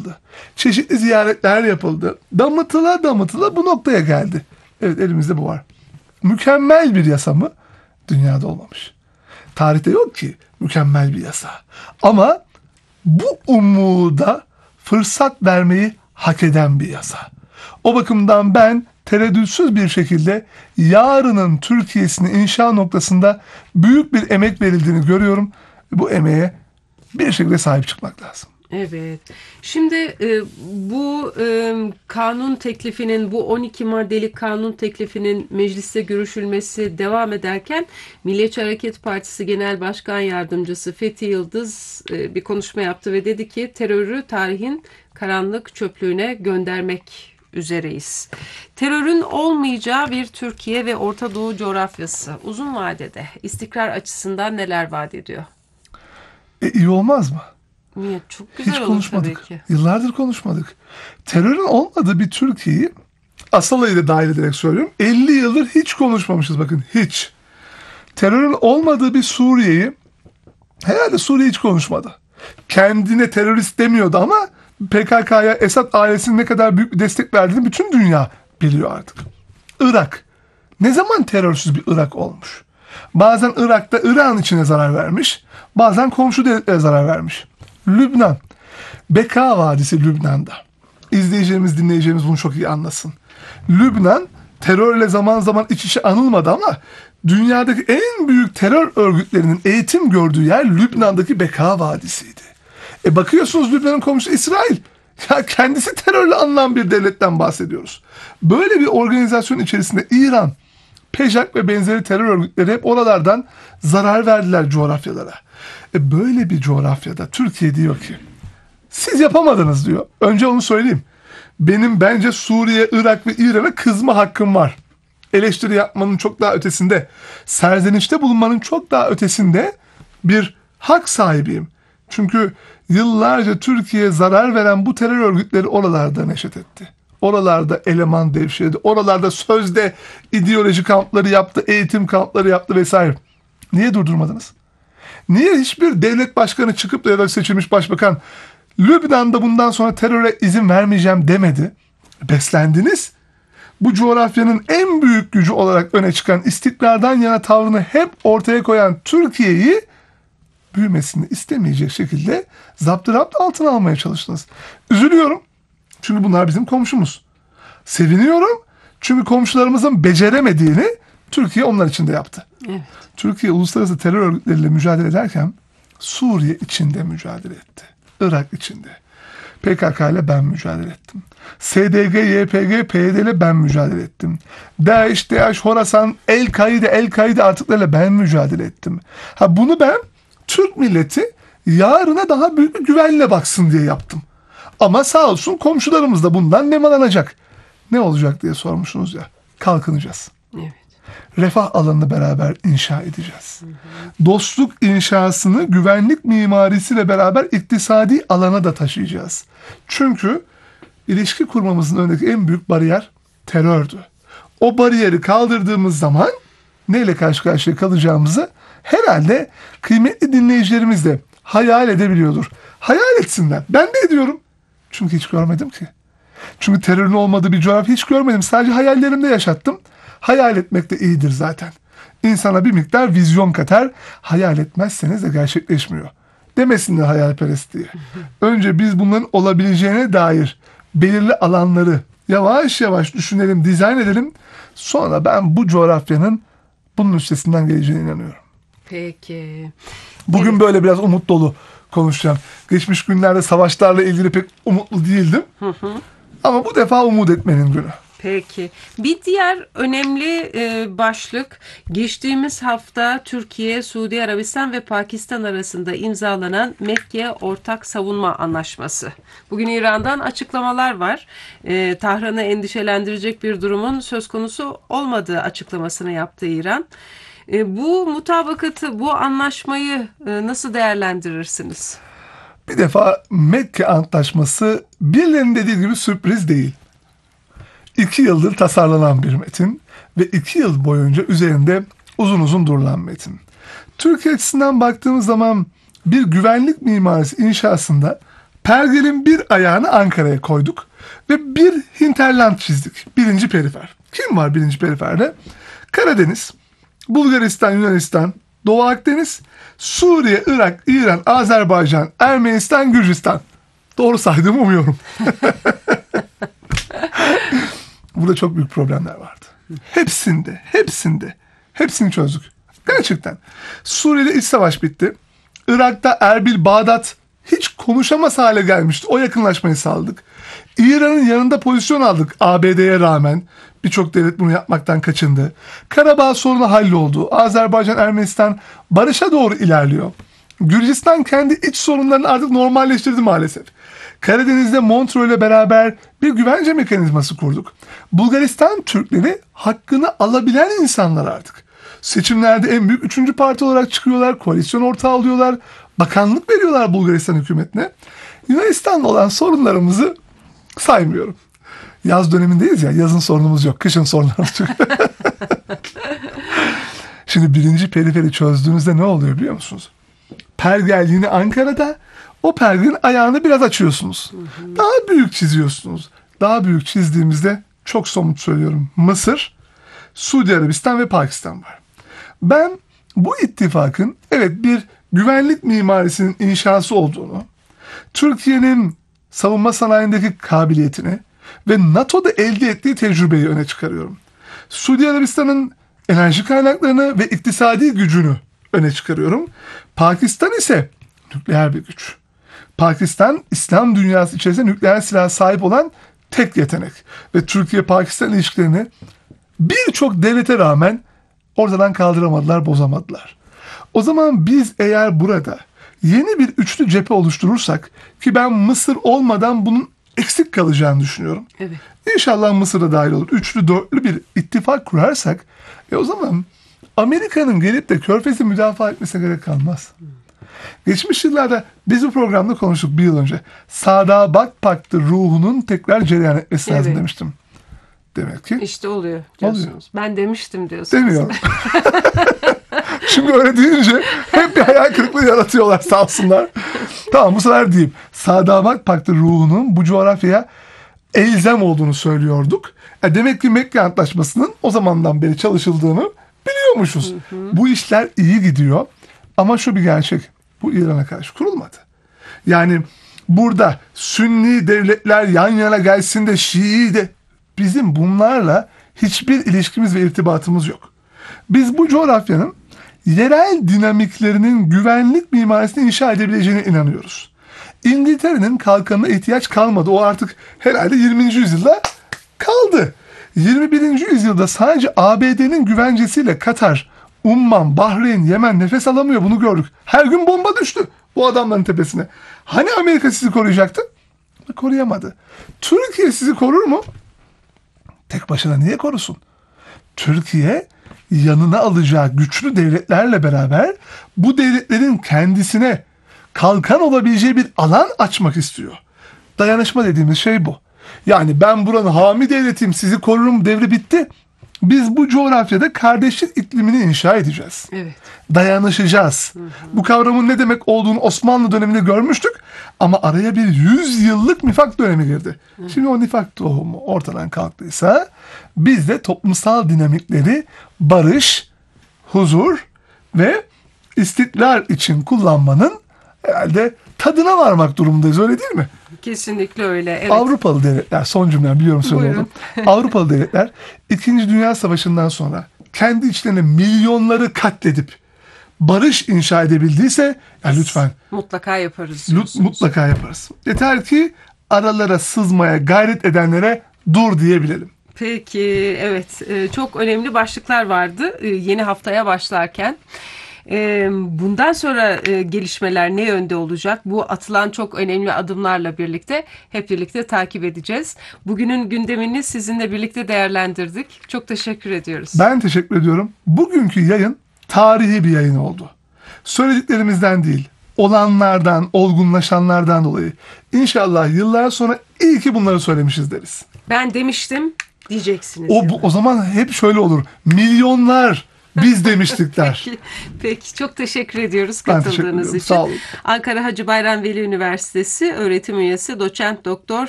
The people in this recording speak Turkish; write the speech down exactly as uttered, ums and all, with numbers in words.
yapıldı. Çeşitli ziyaretler yapıldı. Damıtıla damıtıla bu noktaya geldi. Evet, elimizde bu var. Mükemmel bir yasa mı? Dünyada olmamış. Tarihte yok ki mükemmel bir yasa. Ama bu umuda fırsat vermeyi hak eden bir yasa. O bakımdan ben tereddütsüz bir şekilde yarının Türkiye'sini inşa noktasında büyük bir emek verildiğini görüyorum. Bu emeğe bir şekilde sahip çıkmak lazım. Evet. Şimdi e, bu e, kanun teklifinin, bu on iki maddelik kanun teklifinin mecliste görüşülmesi devam ederken Milliyetçi Hareket Partisi Genel Başkan Yardımcısı Fethi Yıldız e, bir konuşma yaptı ve dedi ki terörü tarihin karanlık çöplüğüne göndermek üzereyiz. Terörün olmayacağı bir Türkiye ve Orta Doğu coğrafyası uzun vadede istikrar açısından neler vaat ediyor? E, iyi olmaz mı? Niye? Çok güzel Hiç olur konuşmadık. tabii ki. Yıllardır konuşmadık. Terörün olmadığı bir Türkiye'yi Asala'yı da dahil ederek söylüyorum. elli yıldır hiç konuşmamışız, bakın hiç. Terörün olmadığı bir Suriye'yi herhalde Suriye hiç konuşmadı. Kendine terörist demiyordu ama P K K'ya, Esad ailesinin ne kadar büyük bir destek verdiğini bütün dünya biliyor artık. Irak. Ne zaman terörsüz bir Irak olmuş? Bazen Irak'ta İran içine zarar vermiş. Bazen komşu devletlere zarar vermiş. Lübnan. Beka Vadisi Lübnan'da. İzleyicilerimiz, dinleyicilerimiz bunu çok iyi anlasın. Lübnan terörle zaman zaman iç içe anılmadı ama dünyadaki en büyük terör örgütlerinin eğitim gördüğü yer Lübnan'daki Beka Vadisi'ydi. E bakıyorsunuz Lübnan'ın komşusu İsrail. Ya kendisi terörle anılan bir devletten bahsediyoruz. Böyle bir organizasyon içerisinde İran, P E J A K ve benzeri terör örgütleri hep oralardan zarar verdiler coğrafyalara. E böyle bir coğrafyada Türkiye diyor ki siz yapamadınız diyor. Önce onu söyleyeyim. Benim bence Suriye, Irak ve İran'a kızma hakkım var. Eleştiri yapmanın çok daha ötesinde, serzenişte bulunmanın çok daha ötesinde bir hak sahibiyim. Çünkü yıllarca Türkiye'ye zarar veren bu terör örgütleri oralarda neşet etti. Oralarda eleman devşirdi. Oralarda sözde ideoloji kampları yaptı, eğitim kampları yaptı vesaire. Niye durdurmadınız? Niye hiçbir devlet başkanı çıkıp da ya da seçilmiş başbakan Lübnan'da bundan sonra teröre izin vermeyeceğim demedi? Beslendiniz. Bu coğrafyanın en büyük gücü olarak öne çıkan, istikrardan yana tavrını hep ortaya koyan Türkiye'yi büyümesini istemeyecek şekilde zapturapt altına almaya çalıştınız. Üzülüyorum. Çünkü bunlar bizim komşumuz. Seviniyorum. Çünkü komşularımızın beceremediğini Türkiye onlar için de yaptı. Evet. Türkiye uluslararası terör örgütleriyle mücadele ederken Suriye içinde mücadele etti. Irak içinde. P K K ile ben mücadele ettim. S D G, Y P G, P Y D ile ben mücadele ettim. DAEŞ, DAEŞ, Horasan, El-Kaide, El-Kaide artıklarıyla ben mücadele ettim. Ha bunu ben Türk milleti yarına daha büyük bir güvenle baksın diye yaptım. Ama sağ olsun komşularımız da bundan nemalanacak. Ne olacak diye sormuşsunuz ya. Kalkınacağız. Evet. Refah alanını beraber inşa edeceğiz. Hı hı. Dostluk inşasını güvenlik mimarisiyle beraber iktisadi alana da taşıyacağız. Çünkü ilişki kurmamızın önündeki en büyük bariyer terördü. O bariyeri kaldırdığımız zaman neyle karşı karşıya kalacağımızı herhalde kıymetli dinleyicilerimiz de hayal edebiliyordur. Hayal etsinler. Ben de ediyorum. Çünkü hiç görmedim ki. Çünkü terörün olmadığı bir coğrafya hiç görmedim. Sadece hayallerimde yaşattım. Hayal etmek de iyidir zaten. İnsana bir miktar vizyon katar. Hayal etmezseniz de gerçekleşmiyor. Demesinler hayalperest diye. Önce biz bunların olabileceğine dair belirli alanları yavaş yavaş düşünelim, dizayn edelim. Sonra ben bu coğrafyanın bunun üstesinden geleceğine inanıyorum. Peki. Bugün evet. Böyle biraz umut dolu konuşacağım. Geçmiş günlerde savaşlarla ilgili pek umutlu değildim. Hı hı. Ama bu defa umut etmenin günü. Peki. Bir diğer önemli e, başlık geçtiğimiz hafta Türkiye, Suudi Arabistan ve Pakistan arasında imzalanan Mekke Ortak Savunma Anlaşması. Bugün İran'dan açıklamalar var. E, Tahran'ı endişelendirecek bir durumun söz konusu olmadığı açıklamasını yaptı İran. E, bu mutabakatı, bu anlaşmayı e, nasıl değerlendirirsiniz? Bir defa Mekke Antlaşması birilerinin dediği gibi sürpriz değil. İki yıldır tasarlanan bir metin ve iki yıl boyunca üzerinde uzun uzun durulan metin. Türkiye açısından baktığımız zaman bir güvenlik mimarisi inşasında Pergel'in bir ayağını Ankara'ya koyduk ve bir hinterland çizdik. Birinci perifer. Kim var birinci periferde? Karadeniz, Bulgaristan, Yunanistan, Doğu Akdeniz, Suriye, Irak, İran, Azerbaycan, Ermenistan, Gürcistan. Doğru saydığımı umuyorum. Burada çok büyük problemler vardı. Hepsinde, hepsinde. Hepsini çözdük. Gerçekten. Suriye'de iç savaş bitti. Irak'ta Erbil, Bağdat hiç konuşamaz hale gelmişti. O yakınlaşmayı sağladık. İran'ın yanında pozisyon aldık A B D'ye rağmen. Birçok devlet bunu yapmaktan kaçındı. Karabağ sorunu halloldu. Azerbaycan, Ermenistan barışa doğru ilerliyor. Gürcistan kendi iç sorunlarını artık normalleştirdi maalesef. Karadeniz'de Montreux ile beraber bir güvence mekanizması kurduk. Bulgaristan Türkleri hakkını alabilen insanlar artık. Seçimlerde en büyük üçüncü parti olarak çıkıyorlar. Koalisyon ortağı oluyorlar. Bakanlık veriyorlar Bulgaristan hükümetine. Yunanistan'la olan sorunlarımızı saymıyorum. Yaz dönemindeyiz ya. Yazın sorunumuz yok. Kışın sorunlarımız yok. Şimdi birinci periferi çözdüğünüzde ne oluyor biliyor musunuz? Pergel yine Ankara'da. O pergelin ayağını biraz açıyorsunuz. Hı hı. Daha büyük çiziyorsunuz. Daha büyük çizdiğimizde çok somut söylüyorum. Mısır, Suudi Arabistan ve Pakistan var. Ben bu ittifakın evet bir güvenlik mimarisinin inşası olduğunu, Türkiye'nin savunma sanayindeki kabiliyetini ve NATO'da elde ettiği tecrübeyi öne çıkarıyorum. Suudi Arabistan'ın enerji kaynaklarını ve iktisadi gücünü öne çıkarıyorum. Pakistan ise nükleer bir güç. Pakistan, İslam dünyası içerisinde nükleer silah sahip olan tek yetenek. Ve Türkiye-Pakistan ilişkilerini birçok devlete rağmen ortadan kaldıramadılar, bozamadılar. O zaman biz eğer burada yeni bir üçlü cephe oluşturursak, ki ben Mısır olmadan bunun eksik kalacağını düşünüyorum. Evet. İnşallah Mısır da dahil olur. Üçlü, dörtlü bir ittifak kurarsak, e o zaman Amerika'nın gelip de Körfez'i müdafaa etmesine gerek kalmaz. Hmm. Geçmiş yıllarda biz bu programda konuştuk bir yıl önce. Sadabat Paktı ruhunun tekrar cereyan etmesi lazım, evet, demiştim. Demek ki. İşte oluyor diyorsunuz. Oluyor. Ben demiştim diyorsunuz. Demiyorum. Şimdi öyle deyince hep bir hayal kırıklığı yaratıyorlar sağ olsunlar. Tamam, bu sefer diyeyim. Sadabat Paktı ruhunun bu coğrafyaya elzem olduğunu söylüyorduk. E demek ki Mekke Antlaşması'nın o zamandan beri çalışıldığını biliyormuşuz. Hı hı. Bu işler iyi gidiyor. Ama şu bir gerçek. Bu İran'a karşı kurulmadı. Yani burada Sünni devletler yan yana gelsin de Şii de, bizim bunlarla hiçbir ilişkimiz ve irtibatımız yok. Biz bu coğrafyanın yerel dinamiklerinin güvenlik mimarisini inşa edebileceğine inanıyoruz. İngiltere'nin kalkanına ihtiyaç kalmadı. O artık herhalde yirminci yüzyılda kaldı. yirmi birinci yüzyılda sadece A B D'nin güvencesiyle Katar, Umman, Bahreyn, Yemen nefes alamıyor, bunu gördük. Her gün bomba düştü bu adamların tepesine. Hani Amerika sizi koruyacaktı? Koruyamadı. Türkiye sizi korur mu? Tek başına niye korusun? Türkiye yanına alacağı güçlü devletlerle beraber bu devletlerin kendisine kalkan olabileceği bir alan açmak istiyor. Dayanışma dediğimiz şey bu. Yani ben buranın hami devletiyim, sizi korurum devri bitti. Biz bu coğrafyada kardeşlik iklimini inşa edeceğiz. Evet. Dayanışacağız. Hı hı. Bu kavramın ne demek olduğunu Osmanlı döneminde görmüştük. Ama araya bir yüz yıllık nifak dönemi girdi. Hı. Şimdi o nifak tohumu ortadan kalktıysa biz de toplumsal dinamikleri barış, huzur ve istiklal için kullanmanın herhalde tadına varmak durumundayız, öyle değil mi? Kesinlikle öyle. Evet. Avrupalı devletler, son cümlem biliyorum söylüyorum. Avrupalı devletler İkinci Dünya Savaşı'ndan sonra kendi içlerine milyonları katledip barış inşa edebildiyse ya lütfen. Mutlaka yaparız. Mutlaka yaparız. Yeter ki aralara sızmaya gayret edenlere dur diyebilelim. Peki, evet, çok önemli başlıklar vardı yeni haftaya başlarken. Bundan sonra gelişmeler ne yönde olacak? Bu atılan çok önemli adımlarla birlikte hep birlikte takip edeceğiz. Bugünün gündemini sizinle birlikte değerlendirdik. Çok teşekkür ediyoruz. Ben teşekkür ediyorum. Bugünkü yayın tarihi bir yayın oldu. Söylediklerimizden değil, olanlardan, olgunlaşanlardan dolayı. İnşallah yıllar sonra iyi ki bunları söylemişiz deriz. Ben demiştim diyeceksiniz. O, bu, o zaman hep şöyle olur. Milyonlar Biz demiştikler. Peki, peki çok teşekkür ediyoruz Ben teşekkür katıldığınız ediyorum. için. Sağ olun. Ankara Hacı Bayram Veli Üniversitesi öğretim üyesi doçent doktor